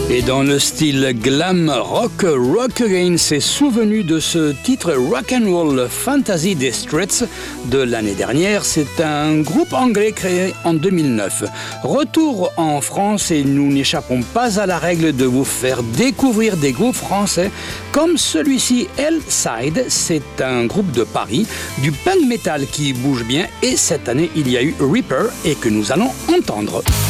Et dans le style glam rock, Rock Again s'est souvenu de ce titre Rock and Roll Fantasy des Straits de l'année dernière. C'est un groupe anglais créé en 2009. Retour en France et nous n'échappons pas à la règle de vous faire découvrir des groupes français comme celui-ci, Hellside. C'est un groupe de Paris, du punk metal qui bouge bien et cette année il y a eu Reaper et que nous allons entendre.